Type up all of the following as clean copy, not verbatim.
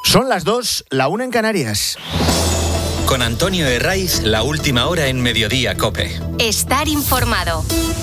Son las 2, la 1 en Canarias. Con Antonio Herraiz, la última hora en Mediodía COPE. Estar informado.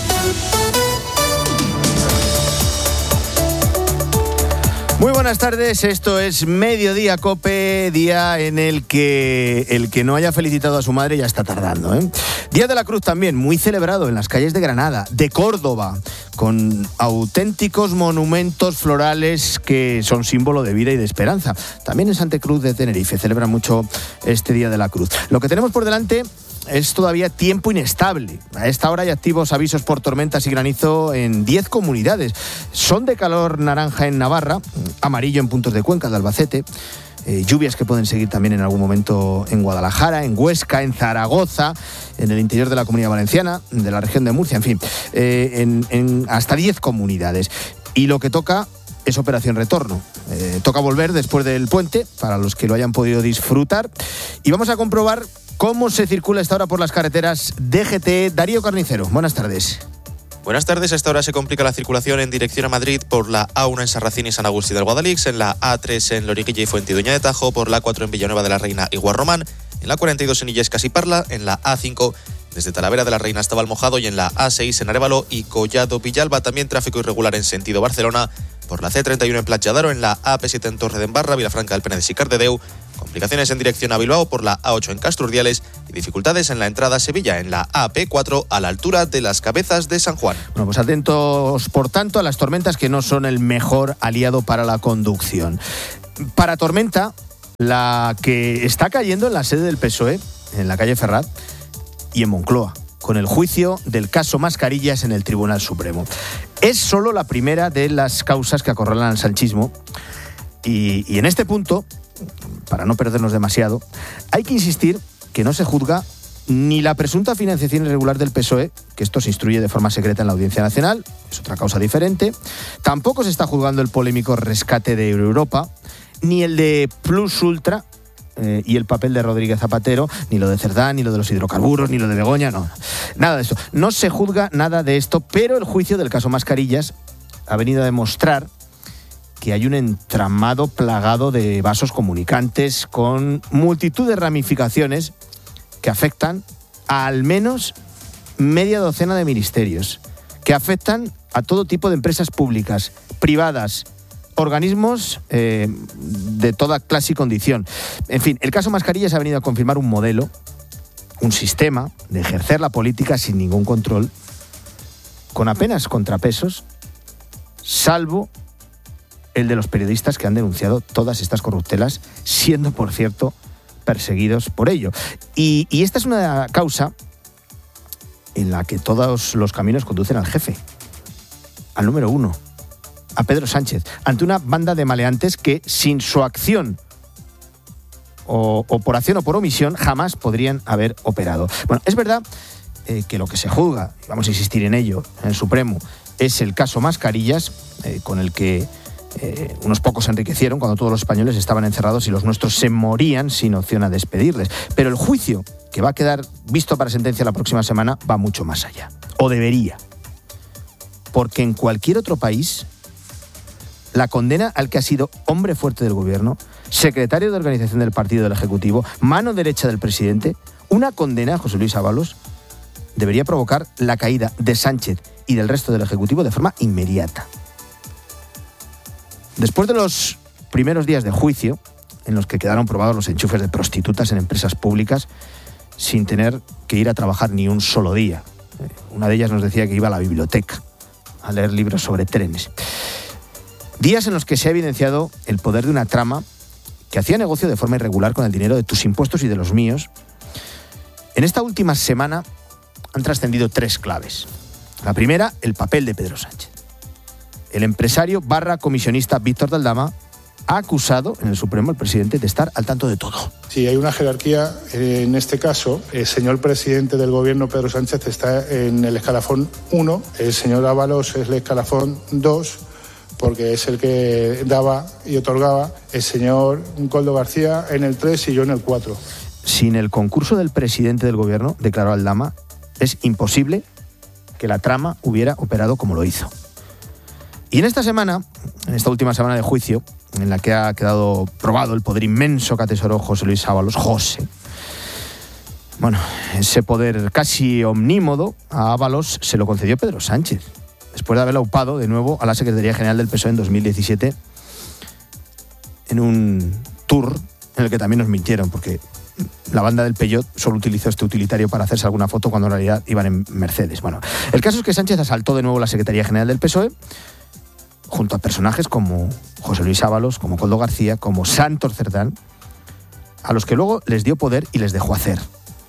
Muy buenas tardes, esto es Mediodía COPE, día en el que no haya felicitado a su madre ya está tardando, ¿eh? Día de la Cruz también, muy celebrado en las calles de Granada, de Córdoba, con auténticos monumentos florales que son símbolo de vida y de esperanza. También en Santa Cruz de Tenerife celebran mucho este Día de la Cruz. Lo que tenemos por delante es todavía tiempo inestable. A esta hora hay activos avisos por tormentas y granizo en 10 comunidades. Son de color naranja en Navarra, amarillo en puntos de Cuenca, de Albacete. Lluvias que pueden seguir también en algún momento en Guadalajara, en Huesca, en Zaragoza, en el interior de la Comunidad Valenciana, de la región de Murcia, en fin, en hasta 10 comunidades. Y lo que toca es Operación Retorno. Toca volver después del puente, para los que lo hayan podido disfrutar. Y vamos a comprobar cómo se circula esta hora por las carreteras DGT. Darío Carnicero, buenas tardes. Buenas tardes. A esta hora se complica la circulación en dirección a Madrid por la A1 en Sarracín y San Agustín del Guadalix, en la A3 en Loriguilla y Fuentidueña de Tajo, por la A4 en Villanueva de la Reina y Guarromán, en la 42 en Illescas y Parla, en la A5 desde Talavera de la Reina hasta Valmojado y en la A6 en Arévalo y Collado Villalba. También tráfico irregular en sentido Barcelona por la C31 en Platja d'Aro, en la AP7 en Torredembarra, Vilafranca del Penedès y Cardedeu. Complicaciones en dirección a Bilbao por la A8 en Castro Urdiales y dificultades en la entrada a Sevilla en la AP4 a la altura de las Cabezas de San Juan. Bueno, pues atentos, por tanto, a las tormentas, que no son el mejor aliado para la conducción. Para tormenta, la que está cayendo en la sede del PSOE, en la calle Ferrat y en Moncloa, con el juicio del caso Mascarillas en el Tribunal Supremo. Es solo la primera de las causas que acorralan al sanchismo y en este punto, para no perdernos demasiado, hay que insistir que no se juzga ni la presunta financiación irregular del PSOE, que esto se instruye de forma secreta en la Audiencia Nacional, es otra causa diferente. Tampoco se está juzgando el polémico rescate de Europa, ni el de Plus Ultra y el papel de Rodríguez Zapatero, ni lo de Cerdá, ni lo de los hidrocarburos, ni lo de Begoña, no. Nada de esto. No se juzga nada de esto, pero el juicio del caso Mascarillas ha venido a demostrar que hay un entramado plagado de vasos comunicantes con multitud de ramificaciones que afectan a al menos media docena de ministerios, que afectan a todo tipo de empresas públicas, privadas, organismos de toda clase y condición. En fin, el caso Mascarillas ha venido a confirmar un modelo, un sistema de ejercer la política sin ningún control, con apenas contrapesos, salvo el de los periodistas que han denunciado todas estas corruptelas, siendo, por cierto, perseguidos por ello. Y esta es una causa en la que todos los caminos conducen al jefe, al número uno, a Pedro Sánchez, ante una banda de maleantes que, sin su acción o por acción o por omisión, jamás podrían haber operado. Bueno, es verdad que lo que se juzga, vamos a insistir en ello, en el Supremo, es el caso Mascarillas, con el que unos pocos se enriquecieron cuando todos los españoles estaban encerrados y los nuestros se morían sin opción a despedirles. Pero el juicio, que va a quedar visto para sentencia la próxima semana, va mucho más allá. O debería. Porque en cualquier otro país, la condena al que ha sido hombre fuerte del gobierno, secretario de organización del partido del Ejecutivo, mano derecha del presidente, una condena a José Luis Ábalos debería provocar la caída de Sánchez y del resto del Ejecutivo de forma inmediata. Después de los primeros días de juicio, en los que quedaron probados los enchufes de prostitutas en empresas públicas sin tener que ir a trabajar ni un solo día. Una de ellas nos decía que iba a la biblioteca a leer libros sobre trenes. Días en los que se ha evidenciado el poder de una trama que hacía negocio de forma irregular con el dinero de tus impuestos y de los míos. En esta última semana han trascendido 3 claves. La primera, el papel de Pedro Sánchez. El empresario / comisionista Víctor de Aldama ha acusado en el Supremo al presidente de estar al tanto de todo. Sí, hay una jerarquía. En este caso, el señor presidente del gobierno, Pedro Sánchez, está en el escalafón 1, el señor Ábalos es el escalafón 2, porque es el que daba y otorgaba, el señor Koldo García en el 3 y yo en el 4. Sin el concurso del presidente del gobierno, declaró Aldama, es imposible que la trama hubiera operado como lo hizo. Y en esta última semana de juicio, en la que ha quedado probado el poder inmenso que atesoró José Luis Ábalos, bueno, ese poder casi omnímodo a Ábalos se lo concedió Pedro Sánchez, después de haberla upado de nuevo a la Secretaría General del PSOE en 2017, en un tour en el que también nos mintieron, porque la banda del Peyot solo utilizó este utilitario para hacerse alguna foto cuando en realidad iban en Mercedes. Bueno, el caso es que Sánchez asaltó de nuevo la Secretaría General del PSOE, junto a personajes como José Luis Ábalos, como Koldo García, como Santos Cerdán, a los que luego les dio poder y les dejó hacer.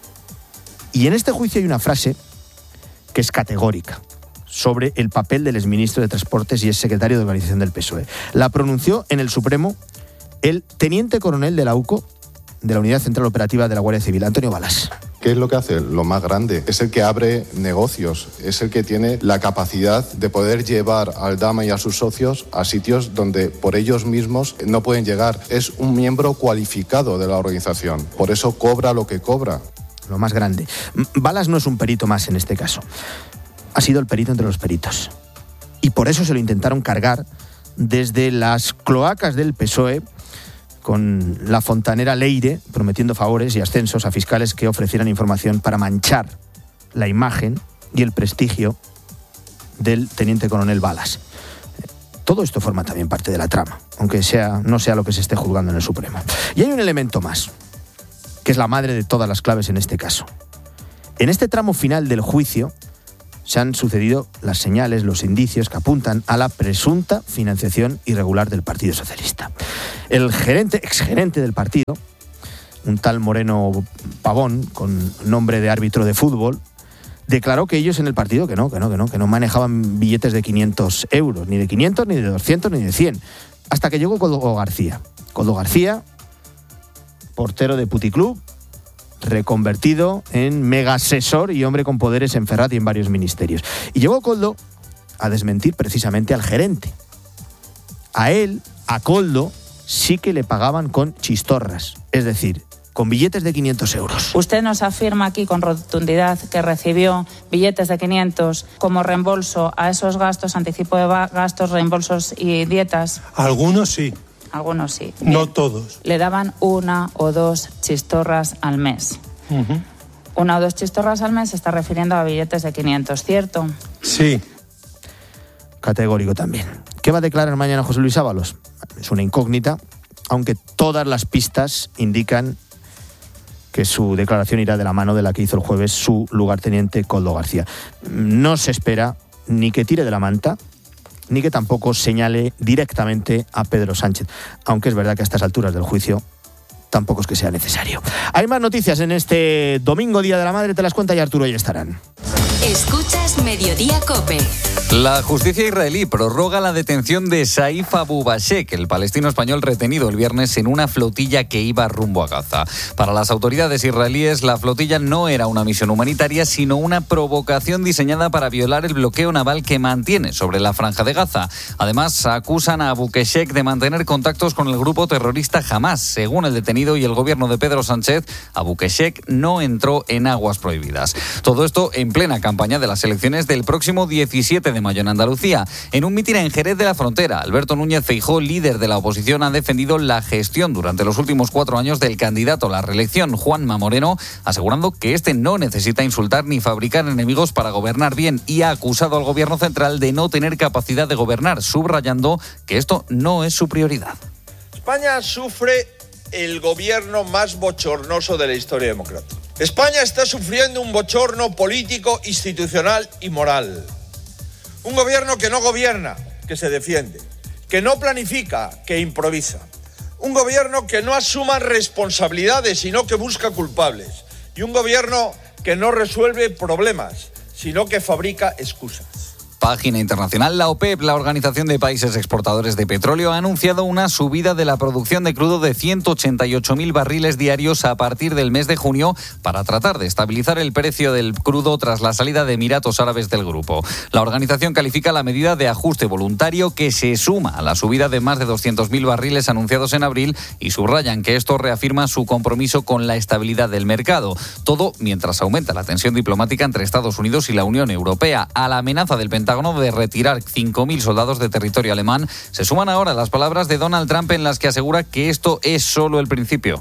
Y en este juicio hay una frase que es categórica sobre el papel del exministro de Transportes y exsecretario de Organización del PSOE. La pronunció en el Supremo el teniente coronel de la UCO, de la Unidad Central Operativa de la Guardia Civil, Antonio Balas. ¿Qué es lo que hace? Lo más grande. Es el que abre negocios, es el que tiene la capacidad de poder llevar al Dama y a sus socios a sitios donde por ellos mismos no pueden llegar. Es un miembro cualificado de la organización, por eso cobra lo que cobra. Lo más grande. Balas no es un perito más en este caso. Ha sido el perito entre los peritos. Y por eso se lo intentaron cargar desde las cloacas del PSOE, con la fontanera Leire prometiendo favores y ascensos a fiscales que ofrecieran información para manchar la imagen y el prestigio del teniente coronel Balas. Todo esto forma también parte de la trama, aunque no sea lo que se esté juzgando en el Supremo. Y hay un elemento más, que es la madre de todas las claves en este caso. En este tramo final del juicio se han sucedido las señales, los indicios que apuntan a la presunta financiación irregular del Partido Socialista. El exgerente del partido, un tal Moreno Pavón, con nombre de árbitro de fútbol, declaró que ellos en el partido que no manejaban billetes de 500 euros, ni de 500, ni de 200, ni de 100, hasta que llegó Koldo García. Koldo García, portero de Puticlub, reconvertido en mega asesor y hombre con poderes en Ferrat y en varios ministerios. Y llegó Koldo a desmentir precisamente al gerente. A Koldo, sí que le pagaban con chistorras, es decir, con billetes de 500 euros. Usted nos afirma aquí con rotundidad que recibió billetes de 500 como reembolso a esos gastos, anticipo de gastos, reembolsos y dietas. Algunos sí. Algunos sí. Bien. No todos. Le daban 1 o 2 chistorras al mes. 1 o 2 chistorras al mes se está refiriendo a billetes de 500, ¿cierto? Sí. Categórico también. ¿Qué va a declarar mañana José Luis Ábalos? Es una incógnita, aunque todas las pistas indican que su declaración irá de la mano de la que hizo el jueves su lugarteniente Koldo García. No se espera ni que tire de la manta, ni que tampoco señale directamente a Pedro Sánchez, aunque es verdad que a estas alturas del juicio tampoco es que sea necesario. Hay más noticias en este domingo, Día de la Madre, te las cuenta y Arturo y estarán. Escuchas Mediodía COPE. La justicia israelí prorroga la detención de Saif Abu Bashek, el palestino español retenido el viernes en una flotilla que iba rumbo a Gaza. Para las autoridades israelíes, la flotilla no era una misión humanitaria, sino una provocación diseñada para violar el bloqueo naval que mantiene sobre la franja de Gaza. Además, acusan a Abu Bashek de mantener contactos con el grupo terrorista Hamás. Según el detenido y el gobierno de Pedro Sánchez, Abu Bashek no entró en aguas prohibidas. Todo esto en plena campaña de las elecciones del próximo 17 de mayo en Andalucía. En un mitin en Jerez de la Frontera, Alberto Núñez Feijóo, líder de la oposición, ha defendido la gestión durante los últimos 4 años del candidato a la reelección, Juanma Moreno, asegurando que este no necesita insultar ni fabricar enemigos para gobernar bien, y ha acusado al gobierno central de no tener capacidad de gobernar, subrayando que esto no es su prioridad. España sufre el gobierno más bochornoso de la historia democrática. España está sufriendo un bochorno político, institucional y moral. Un gobierno que no gobierna, que se defiende, que no planifica, que improvisa. Un gobierno que no asuma responsabilidades, sino que busca culpables. Y un gobierno que no resuelve problemas, sino que fabrica excusas. Página internacional, la OPEP, la Organización de Países Exportadores de Petróleo, ha anunciado una subida de la producción de crudo de 188.000 barriles diarios a partir del mes de junio para tratar de estabilizar el precio del crudo tras la salida de Emiratos Árabes del grupo. La organización califica la medida de ajuste voluntario que se suma a la subida de más de 200.000 barriles anunciados en abril y subrayan que esto reafirma su compromiso con la estabilidad del mercado. Todo mientras aumenta la tensión diplomática entre Estados Unidos y la Unión Europea. A la amenaza del Pentágono Pentágono de retirar 5.000 soldados de territorio alemán. Se suman ahora las palabras de Donald Trump en las que asegura que esto es solo el principio.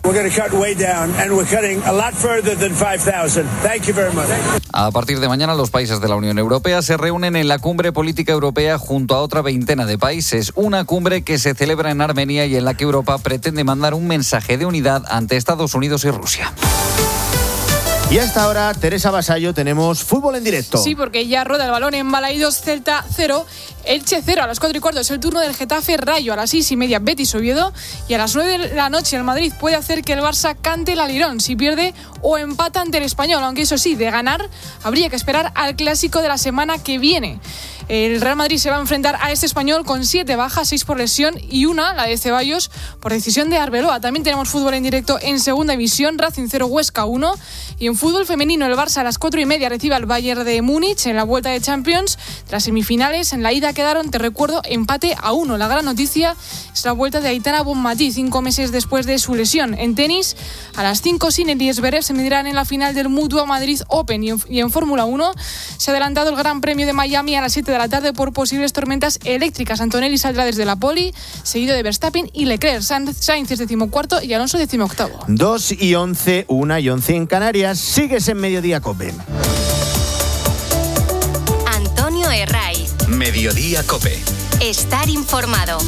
A partir de mañana, los países de la Unión Europea se reúnen en la Cumbre Política Europea junto a otra veintena de países. Una cumbre que se celebra en Armenia y en la que Europa pretende mandar un mensaje de unidad ante Estados Unidos y Rusia. Y hasta ahora, Teresa Vasallo, tenemos fútbol en directo. Sí, porque ya rueda el balón en Balaidos, Celta 0, Elche 0. A las 4:15 es el turno del Getafe Rayo, a las 6:30 Betis Oviedo y a las 9 de la noche el Madrid puede hacer que el Barça cante el alirón si pierde o empata ante el Español, aunque eso sí, de ganar habría que esperar al clásico de la semana que viene. El Real Madrid se va a enfrentar a este Español con 7 bajas, 6 por lesión y una, la de Ceballos, por decisión de Arbeloa. También tenemos fútbol en directo en Segunda División, Racing 0, Huesca 1. Y en fútbol femenino, el Barça a las 4:30 recibe al Bayern de Múnich en la vuelta de Champions. Las semifinales en la ida quedaron, te recuerdo, empate a 1. La gran noticia es la vuelta de Aitana Bonmatí, 5 meses después de su lesión. En tenis, a las 5 Sinner y Zverev se medirán en la final del Mutua Madrid Open. Y en Fórmula 1 se ha adelantado el Gran Premio de Miami a las 7 de la tarde por posibles tormentas eléctricas. Antonelli saldrá desde la pole, seguido de Verstappen y Leclerc. Sainz es 14º y Alonso 18º. 2:11, 1:11 en Canarias. Sigues en Mediodía COPE. Antonio Herraiz. Mediodía COPE. Estar informado.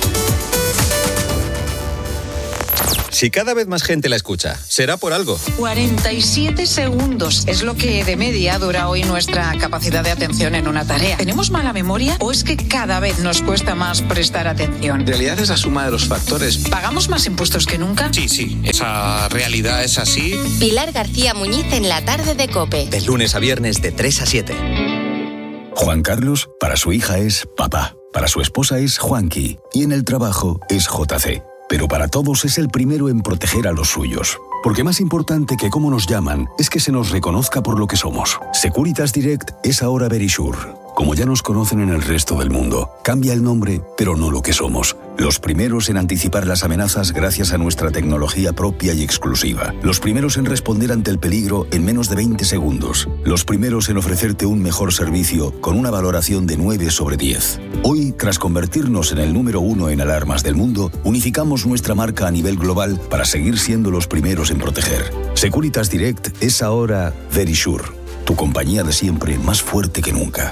Si cada vez más gente la escucha, será por algo. 47 segundos es lo que de media dura hoy nuestra capacidad de atención en una tarea. ¿Tenemos mala memoria o es que cada vez nos cuesta más prestar atención? En realidad es la suma de los factores. ¿Pagamos más impuestos que nunca? Sí, esa realidad es así. Pilar García Muñiz en la tarde de COPE. De lunes a viernes de 3 a 7. Juan Carlos, para su hija es papá, para su esposa es Juanqui y en el trabajo es JC. Pero para todos es el primero en proteger a los suyos. Porque más importante que cómo nos llaman es que se nos reconozca por lo que somos. Securitas Direct es ahora Verisure. Como ya nos conocen en el resto del mundo, cambia el nombre, pero no lo que somos. Los primeros en anticipar las amenazas gracias a nuestra tecnología propia y exclusiva. Los primeros en responder ante el peligro en menos de 20 segundos. Los primeros en ofrecerte un mejor servicio con una valoración de 9 sobre 10. Hoy, tras convertirnos en el número 1 en alarmas del mundo, unificamos nuestra marca a nivel global para seguir siendo los primeros en proteger. Securitas Direct es ahora Verisure, tu compañía de siempre más fuerte que nunca.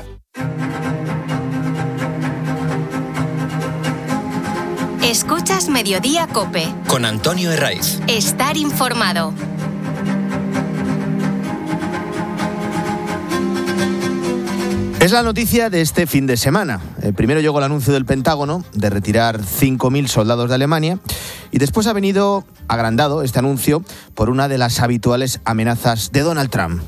Escuchas Mediodía COPE. Con Antonio Herraiz. Estar informado. Es la noticia de este fin de semana. Primero llegó el anuncio del Pentágono de retirar 5.000 soldados de Alemania y después ha venido agrandado este anuncio por una de las habituales amenazas de Donald Trump.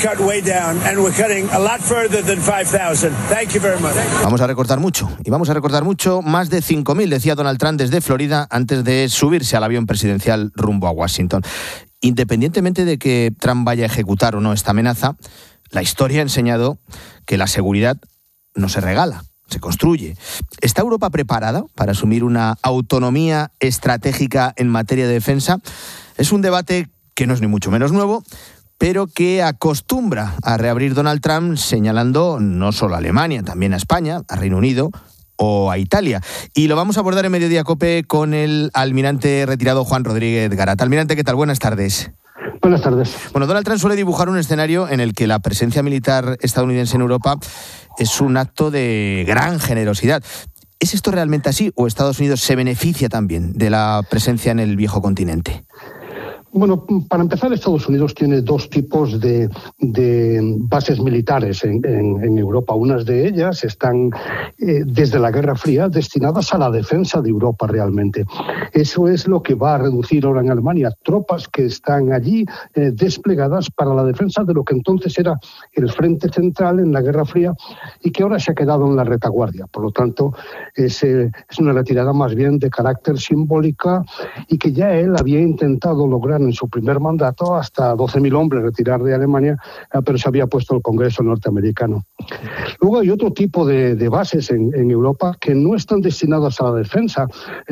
Vamos a recortar mucho, más de 5.000, decía Donald Trump desde Florida antes de subirse al avión presidencial rumbo a Washington. Independientemente de que Trump vaya a ejecutar o no esta amenaza, la historia ha enseñado que la seguridad no se regala, se construye. ¿Está Europa preparada para asumir una autonomía estratégica en materia de defensa? Es un debate que no es ni mucho menos nuevo, pero que acostumbra a reabrir Donald Trump señalando no solo a Alemania, también a España, a Reino Unido o a Italia. Y lo vamos a abordar en Mediodía COPE con el almirante retirado Juan Rodríguez Garat. Almirante, ¿qué tal? Buenas tardes. Buenas tardes. Bueno, Donald Trump suele dibujar un escenario en el que la presencia militar estadounidense en Europa es un acto de gran generosidad. ¿Es esto realmente así o Estados Unidos se beneficia también de la presencia en el viejo continente? Bueno, para empezar, Estados Unidos tiene dos tipos de bases militares en Europa. Unas de ellas están, desde la Guerra Fría, destinadas a la defensa de Europa realmente. Eso es lo que va a reducir ahora en Alemania, tropas que están allí desplegadas para la defensa de lo que entonces era el frente central en la Guerra Fría y que ahora se ha quedado en la retaguardia. Por lo tanto, es una retirada más bien de carácter simbólica y que ya él había intentado lograr Reagan en su primer mandato hasta 12.000 hombres retirar de Alemania, pero se había puesto el Congreso norteamericano. Luego hay otro tipo de bases en Europa que no están destinadas a la defensa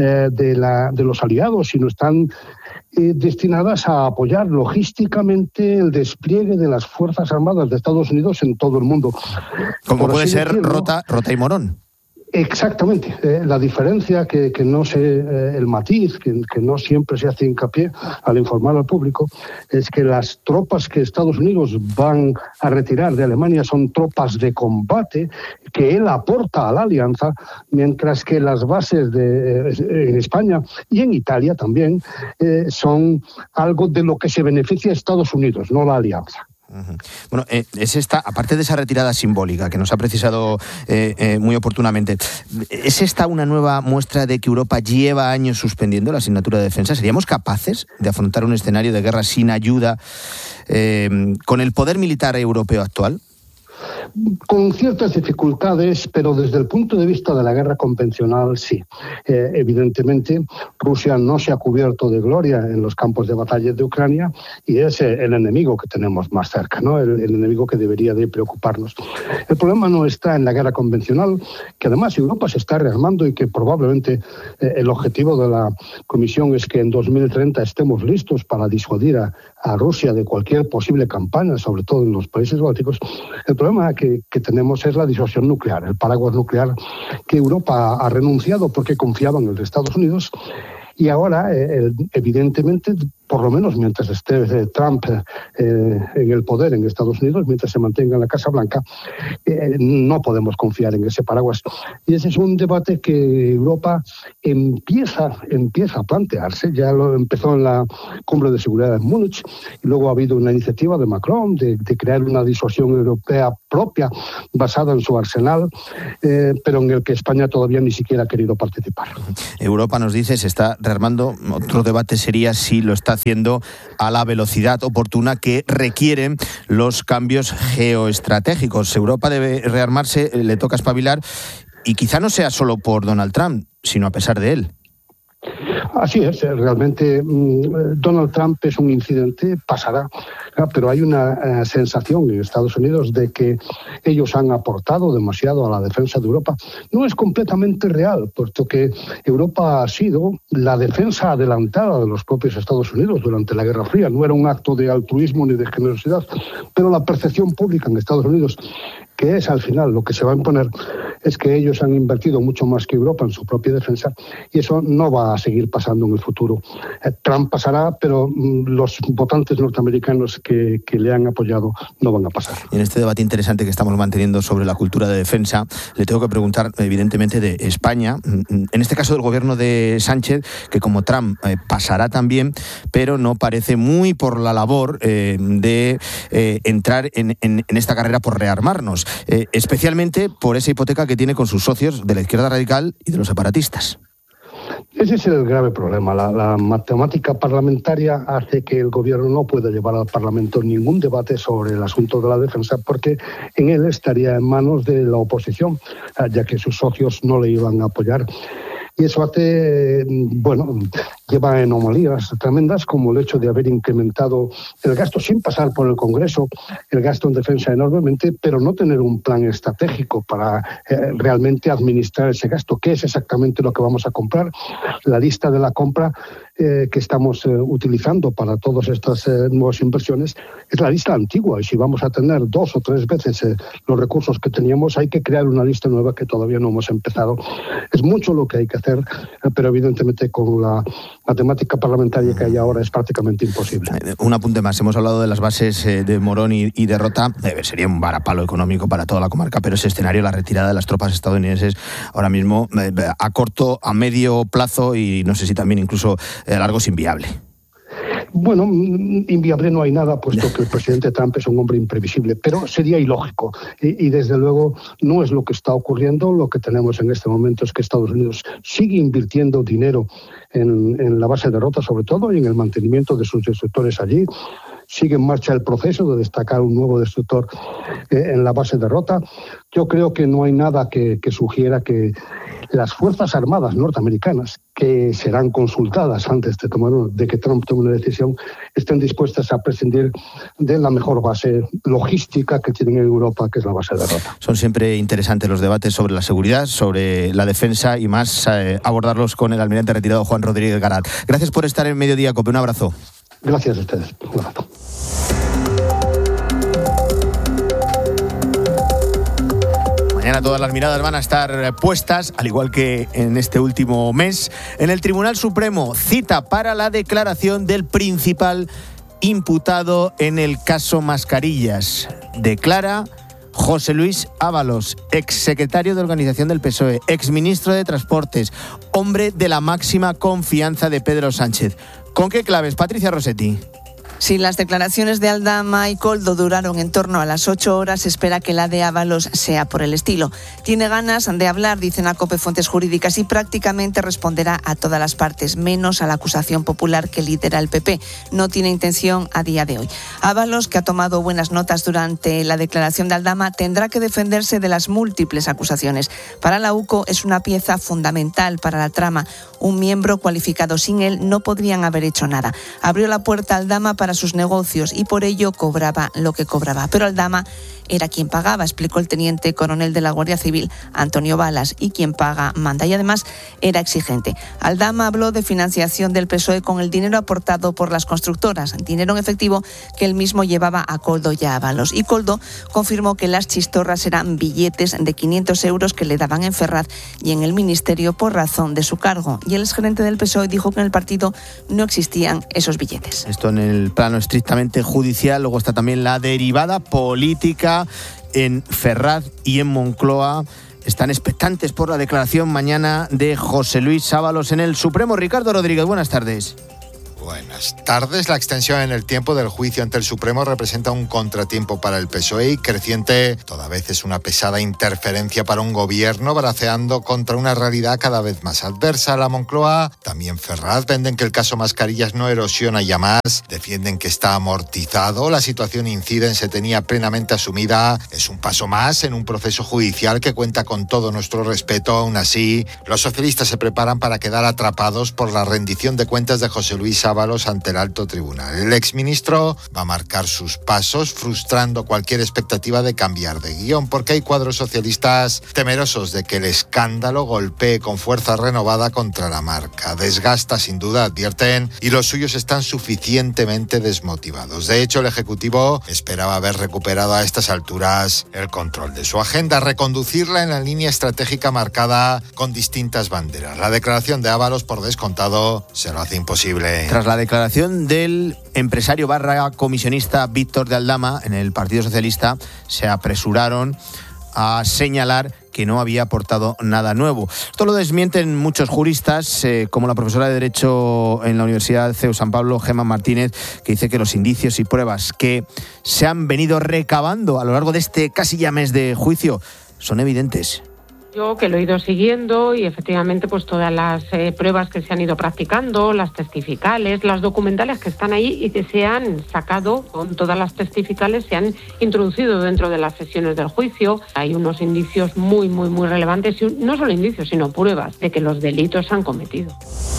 de los aliados, sino están destinadas a apoyar logísticamente el despliegue de las Fuerzas Armadas de Estados Unidos en todo el mundo. Como puede ser Rota y Morón. Exactamente. La diferencia que no sé, el matiz, que no siempre se hace hincapié al informar al público, es que las tropas que Estados Unidos van a retirar de Alemania son tropas de combate que él aporta a la alianza, mientras que las bases en España y en Italia también son algo de lo que se beneficia Estados Unidos, no la alianza. Bueno, es esta, aparte de esa retirada simbólica que nos ha precisado muy oportunamente, ¿es esta una nueva muestra de que Europa lleva años suspendiendo la asignatura de defensa? ¿Seríamos capaces de afrontar un escenario de guerra sin ayuda con el poder militar europeo actual? Con ciertas dificultades, pero desde el punto de vista de la guerra convencional, sí. Evidentemente, Rusia no se ha cubierto de gloria en los campos de batalla de Ucrania y es el enemigo que tenemos más cerca, ¿no? El enemigo que debería de preocuparnos. El problema no está en la guerra convencional, que además Europa se está rearmando y que probablemente el objetivo de la Comisión es que en 2030 estemos listos para disuadir a Rusia de cualquier posible campaña, sobre todo en los países bálticos. El problema que tenemos es la disuasión nuclear, el paraguas nuclear que Europa ha renunciado porque confiaba en los Estados Unidos y ahora, evidentemente, por lo menos mientras esté Trump en el poder en Estados Unidos, mientras se mantenga en la Casa Blanca, no podemos confiar en ese paraguas. Y ese es un debate que Europa empieza a plantearse. Ya lo empezó en la Cumbre de Seguridad de Múnich y luego ha habido una iniciativa de Macron de crear una disuasión europea propia basada en su arsenal, pero en el que España todavía ni siquiera ha querido participar. Europa, nos dice, se está rearmando. Otro debate sería si lo está haciendo a la velocidad oportuna que requieren los cambios geoestratégicos. Europa debe rearmarse, le toca espabilar, y quizá no sea solo por Donald Trump, sino a pesar de él. Así es, realmente Donald Trump es un incidente, pasará, pero hay una sensación en Estados Unidos de que ellos han aportado demasiado a la defensa de Europa. No es completamente real, puesto que Europa ha sido la defensa adelantada de los propios Estados Unidos durante la Guerra Fría. No era un acto de altruismo ni de generosidad, pero la percepción pública en Estados Unidos, que es al final lo que se va a imponer, es que ellos han invertido mucho más que Europa en su propia defensa y eso no va a seguir pasando en el futuro. Trump pasará, pero los votantes norteamericanos que le han apoyado no van a pasar. En este debate interesante que estamos manteniendo sobre la cultura de defensa, le tengo que preguntar evidentemente de España, en este caso del gobierno de Sánchez, que como Trump pasará también, pero no parece muy por la labor de entrar en esta carrera por rearmarnos. Especialmente por esa hipoteca que tiene con sus socios de la izquierda radical y de los separatistas. Ese es el grave problema. La matemática parlamentaria hace que el gobierno no pueda llevar al Parlamento ningún debate sobre el asunto de la defensa porque en él estaría en manos de la oposición, ya que sus socios no le iban a apoyar. Y eso hace, lleva anomalías tremendas como el hecho de haber incrementado el gasto sin pasar por el Congreso, el gasto en defensa enormemente, pero no tener un plan estratégico para realmente administrar ese gasto. ¿Qué es exactamente lo que vamos a comprar? La lista de la compra que estamos utilizando para todas estas nuevas inversiones es la lista antigua y si vamos a tener 2 o 3 veces los recursos que teníamos hay que crear una lista nueva que todavía no hemos empezado. Es mucho lo que hay que hacer, pero evidentemente con la matemática parlamentaria que hay ahora es prácticamente imposible. Un apunte más, hemos hablado de las bases de Morón y de Rota, sería un varapalo económico para toda la comarca, pero ese escenario, la retirada de las tropas estadounidenses ahora mismo a corto, a medio plazo y no sé si también incluso a largo es inviable. Bueno, inviable no hay nada, puesto que el presidente Trump es un hombre imprevisible, pero sería ilógico. Y desde luego no es lo que está ocurriendo. Lo que tenemos en este momento es que Estados Unidos sigue invirtiendo dinero en la base de Rota, sobre todo, y en el mantenimiento de sus destructores allí. sigue en marcha el proceso de destacar un nuevo destructor en la base de Rota. Yo creo que no hay nada que sugiera que las Fuerzas Armadas norteamericanas, que serán consultadas antes de que Trump tome una decisión, estén dispuestas a prescindir de la mejor base logística que tienen en Europa, que es la base de Rota. Son siempre interesantes los debates sobre la seguridad, sobre la defensa y más abordarlos con el almirante retirado Juan Rodríguez Garat. Gracias por estar en Mediodía Cope. Un abrazo. Gracias a ustedes. Un abrazo. Mañana todas las miradas van a estar puestas, al igual que en este último mes, en el Tribunal Supremo. Cita para la declaración del principal imputado en el caso Mascarillas. Declara José Luis Ábalos, exsecretario de organización del PSOE, exministro de Transportes, hombre de la máxima confianza de Pedro Sánchez. ¿Con qué claves, Patricia Rossetti? Si las declaraciones de Aldama y Koldo duraron en torno a las 8 horas, se espera que la de Ábalos sea por el estilo. Tiene ganas de hablar, dicen a COPE fuentes jurídicas, y prácticamente responderá a todas las partes, menos a la acusación popular que lidera el PP. No tiene intención a día de hoy. Ábalos, que ha tomado buenas notas durante la declaración de Aldama, tendrá que defenderse de las múltiples acusaciones. Para la UCO es una pieza fundamental para la trama. Un miembro cualificado sin él no podrían haber hecho nada. Abrió la puerta a Aldama para sus negocios y por ello cobraba lo que cobraba. Pero Aldama era quien pagaba, explicó el teniente coronel de la Guardia Civil, Antonio Balas, y quien paga manda, y además era exigente. Aldama habló de financiación del PSOE con el dinero aportado por las constructoras, dinero en efectivo que él mismo llevaba a Koldo y a Ábalos. Y Koldo confirmó que las chistorras eran billetes de 500 euros que le daban en Ferraz y en el Ministerio por razón de su cargo. Y el exgerente del PSOE dijo que en el partido no existían esos billetes. Esto en el plano estrictamente judicial. Luego está también la derivada política. En Ferraz y en Moncloa están expectantes por la declaración mañana de José Luis Ábalos en el Supremo. Ricardo Rodríguez, buenas tardes. Buenas tardes. La extensión en el tiempo del juicio ante el Supremo representa un contratiempo para el PSOE y creciente. Toda vez es una pesada interferencia para un gobierno braceando contra una realidad cada vez más adversa. La Moncloa, también Ferraz, venden que el caso Mascarillas no erosiona ya más, defienden que está amortizado, la situación incide, se tenía plenamente asumida. Es un paso más en un proceso judicial que cuenta con todo nuestro respeto. Aún así, los socialistas se preparan para quedar atrapados por la rendición de cuentas de José Luis Ábalos ante el alto tribunal. El exministro va a marcar sus pasos, frustrando cualquier expectativa de cambiar de guión, porque hay cuadros socialistas temerosos de que el escándalo golpee con fuerza renovada contra la marca. Desgasta sin duda, advierten, y los suyos están suficientemente desmotivados. De hecho, el Ejecutivo esperaba haber recuperado a estas alturas el control de su agenda, reconducirla en la línea estratégica marcada con distintas banderas. La declaración de Ábalos, por descontado, se lo hace imposible. Tras la declaración del empresario / comisionista Víctor de Aldama en el Partido Socialista, se apresuraron a señalar que no había aportado nada nuevo. Esto lo desmienten muchos juristas, como la profesora de Derecho en la Universidad CEU San Pablo, Gemma Martínez, que dice que los indicios y pruebas que se han venido recabando a lo largo de este casi ya mes de juicio son evidentes. Yo que lo he ido siguiendo y efectivamente pues todas las pruebas que se han ido practicando, las testificales, las documentales que están ahí y que se han sacado, con todas las testificales se han introducido dentro de las sesiones del juicio. Hay unos indicios muy relevantes, y no solo indicios sino pruebas de que los delitos se han cometido.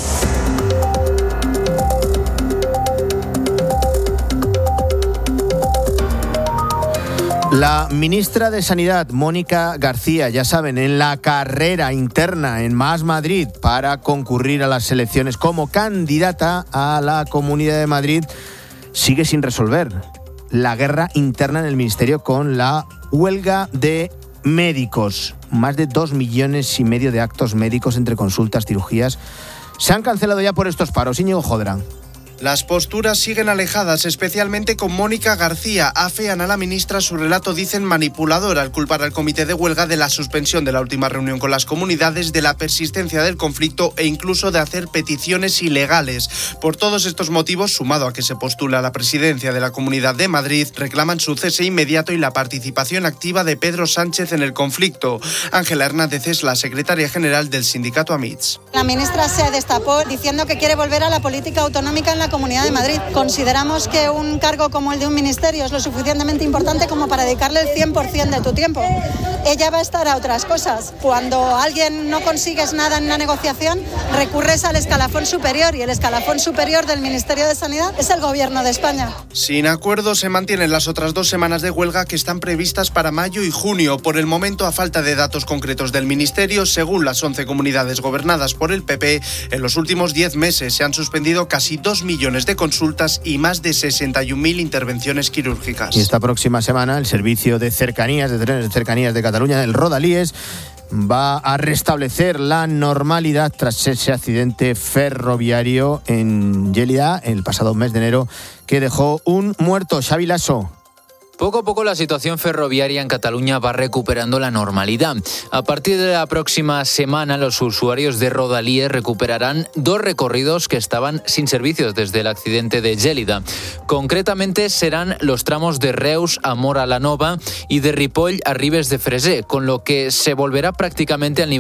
La ministra de Sanidad, Mónica García, ya saben, en la carrera interna en Más Madrid para concurrir a las elecciones como candidata a la Comunidad de Madrid, sigue sin resolver la guerra interna en el Ministerio con la huelga de médicos. Más de 2,5 millones de actos médicos entre consultas, cirugías, se han cancelado ya por estos paros. Íñigo Jodra. Las posturas siguen alejadas, especialmente con Mónica García. Afean a la ministra su relato, dicen, manipulador, al culpar al comité de huelga de la suspensión de la última reunión con las comunidades, de la persistencia del conflicto e incluso de hacer peticiones ilegales. Por todos estos motivos, sumado a que se postula a la presidencia de la Comunidad de Madrid, reclaman su cese inmediato y la participación activa de Pedro Sánchez en el conflicto. Ángela Hernández es la secretaria general del sindicato AMITS. La ministra se destapó diciendo que quiere volver a la política autonómica en la Comunidad de Madrid. Consideramos que un cargo como el de un ministerio es lo suficientemente importante como para dedicarle el 100% de tu tiempo. Ella va a estar a otras cosas. Cuando alguien no consigues nada en una negociación, recurres al escalafón superior, y el escalafón superior del Ministerio de Sanidad es el Gobierno de España. Sin acuerdo se mantienen las otras 2 semanas de huelga que están previstas para mayo y junio. Por el momento, a falta de datos concretos del Ministerio, según las 11 comunidades gobernadas por el PP, en los últimos 10 meses se han suspendido casi 2 millones de consultas y más de 61.000 intervenciones quirúrgicas. Y esta próxima semana el servicio de cercanías, de trenes de cercanías de Cataluña, el Rodalies, va a restablecer la normalidad tras ese accidente ferroviario en Lleida el pasado mes de enero que dejó un muerto. Xavi Lasso. Poco a poco la situación ferroviaria en Cataluña va recuperando la normalidad. A partir de la próxima semana, los usuarios de Rodalies recuperarán 2 recorridos que estaban sin servicios desde el accidente de Lleida. Concretamente serán los tramos de Reus a Móra la Nova y de Ripoll a Ribes de Freser, con lo que se volverá prácticamente al nivel